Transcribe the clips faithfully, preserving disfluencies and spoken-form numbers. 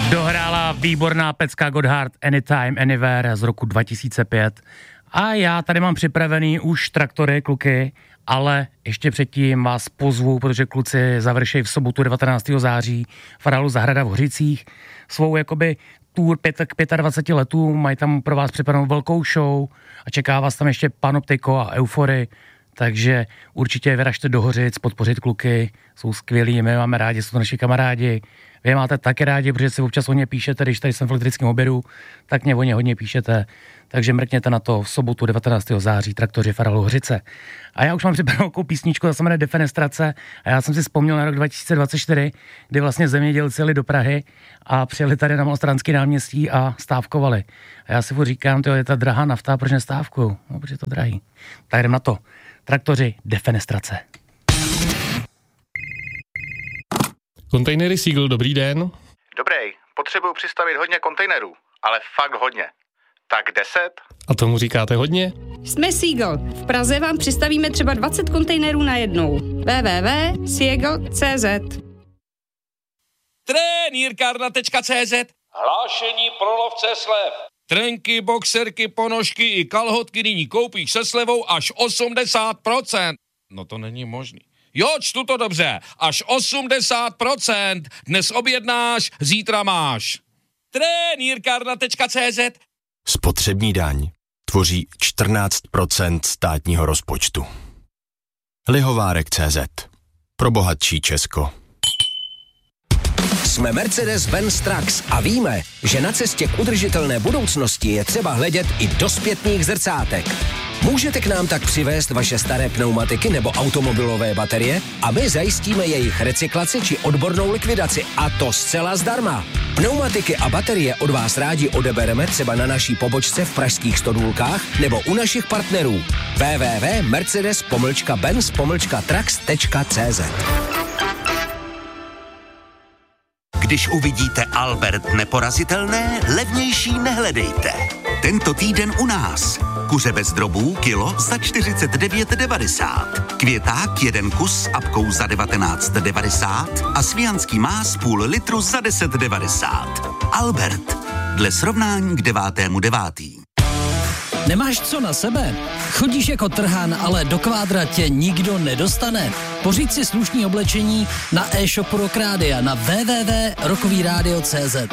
Dohrála výborná pecka Gotthard Anytime, Anywhere z roku dva tisíce pět. A já tady mám připravený už traktory, kluky, ale ještě předtím vás pozvu, protože kluci završejí v sobotu devatenáctého září v areálu Zahrada v Hořicích svou jakoby tour pět, k dvaceti pěti letům, mají tam pro vás připravenou velkou show a čeká vás tam ještě Panoptiko a Eufory, takže určitě vyražte do Hořic, podpořit kluky, jsou skvělí, my máme rádi, jsou to naši kamarádi. Vy máte taky rádi, protože si občas hodně píšete, když tady jsem v elektrickém obědu, tak mě o ně hodně píšete. Takže mrkněte na to v sobotu devatenáctého září, Traktoři v areálu Hořice. A já už mám připravenou písničku, ta se jmenuje Defenestrace a já jsem si vzpomněl na rok dva tisíce dvacet čtyři, kdy vlastně zemědělci jeli do Prahy a přijeli tady na Malostranský náměstí a stávkovali. A já si furt říkám, tyjo, je ta drahá nafta, proč nestávkuju? No, protože je to drahý. Tak jdem na to. Traktoři, Defenestrace. Kontejnery Seagull, dobrý den. Dobrý, potřebuju přistavit hodně kontejnerů, ale fakt hodně. Tak deset? A tomu říkáte hodně? Jsme Seagull. V Praze vám přistavíme třeba dvacet kontejnerů na jednou. w w w tečka seagull tečka c z Trenýrkárna tečka c z. Hlášení pro lovce slev. Trenky, boxerky, ponožky i kalhotky nyní koupíš se slevou až osmdesát procent. No to není možný. Jo, čtu to dobře. Až osmdesát procent. Dnes objednáš, zítra máš. Trenýrkárna tečka c z. Spotřební daň tvoří čtrnáct procent státního rozpočtu. Lihovárek tečka c z. Pro bohatší Česko. Jsme Mercedes-Benz Trucks a víme, že na cestě k udržitelné budoucnosti je třeba hledět i do zpětných zrcátek. Můžete k nám tak přivést vaše staré pneumatiky nebo automobilové baterie a my zajistíme jejich recyklaci či odbornou likvidaci, a to zcela zdarma. Pneumatiky a baterie od vás rádi odebereme třeba na naší pobočce v pražských Stodůlkách nebo u našich partnerů. w w w tečka mercedes benz trucks tečka c z. Když uvidíte Albert neporazitelné, levnější nehledejte. Tento týden u nás. Kuře bez drobů kilo za čtyřicet devět devadesát. Květák jeden kus s apkou za devatenáct devadesát a svijanský más půl litru za deset devadesát. Albert. Dle srovnání k devátému devátý. Nemáš co na sebe? Chodíš jako trhan, ale do kvádra tě nikdo nedostane. Pořiď si slušný oblečení na e-shopu Rock Rádia na w w w tečka rockový rádio tečka c z.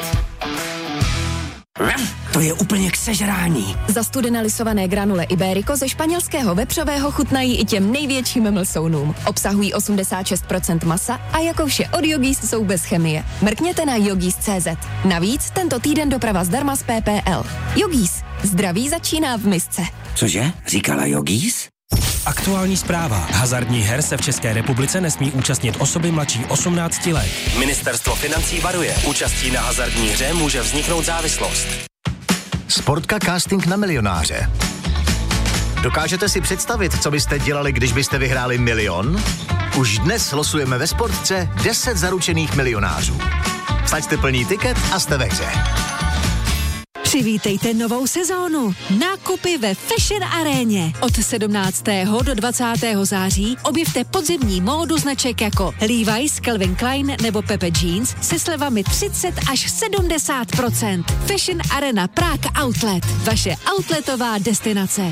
To je úplně k sežrání. Zastudené lisované granule Iberico ze španělského vepřového chutnají i těm největším mlsounům. Obsahují osmdesát šest procent masa a jako vše od Yogis jsou bez chemie. Mrkněte na yogis tečka c z. Navíc tento týden doprava zdarma z P P L. Yogis. Zdraví začíná v misce. Cože? Říkala Yogis? Aktuální zpráva. Hazardních her se v České republice nesmí účastnit osoby mladší osmnácti let. Ministerstvo financí varuje. Účastí na hazardní hře může vzniknout závislost. Sportka casting na milionáře. Dokážete si představit, co byste dělali, když byste vyhráli milion? Už dnes losujeme ve Sportce deset zaručených milionářů. Vsaďte plný tiket a jste ve hře. Přivítejte novou sezónu. Nákupy ve Fashion Aréně. Od sedmnáctého do dvacátého září objevte podzimní módu značek jako Levi's, Calvin Klein nebo Pepe Jeans se slevami třicet až sedmdesát procent. Fashion Arena Prague Outlet. Vaše outletová destinace.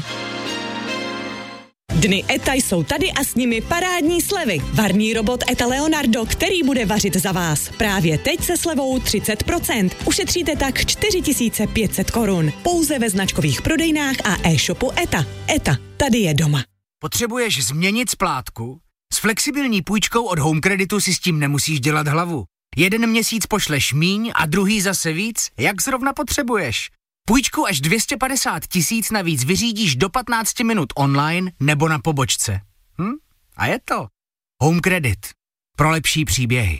Dny ETA jsou tady a s nimi parádní slevy. Varný robot ETA Leonardo, který bude vařit za vás. Právě teď se slevou třicet procent. Ušetříte tak čtyři tisíce pět set korun. Pouze ve značkových prodejnách a e-shopu ETA. ETA, tady je doma. Potřebuješ změnit splátku? S flexibilní půjčkou od Home Creditu si s tím nemusíš dělat hlavu. Jeden měsíc pošleš míň a druhý zase víc, jak zrovna potřebuješ. Půjčku až dvě stě padesát tisíc navíc vyřídíš do patnáct minut online nebo na pobočce. Hm? A je to Home Credit. Pro lepší příběhy.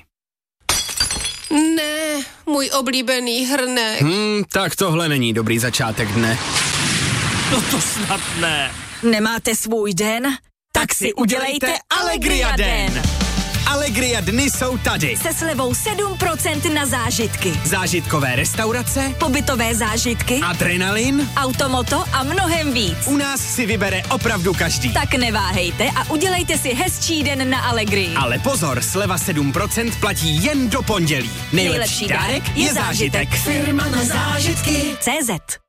Ne, můj oblíbený hrnek. Hmm, tak tohle není dobrý začátek dne. No to snad ne. Nemáte svůj den? Tak si udělejte Allegria den. Allegria dny jsou tady. Se slevou sedm procent na zážitky. Zážitkové restaurace, Pobytové zážitky, adrenalin, automoto a mnohem víc. U nás si vybere opravdu každý. Tak neváhejte a udělejte si hezčí den na Allegrii. Ale pozor, sleva sedm procent platí jen do pondělí. Nejlepší, Nejlepší dárek je zážitek. Firma na zážitky. C Z.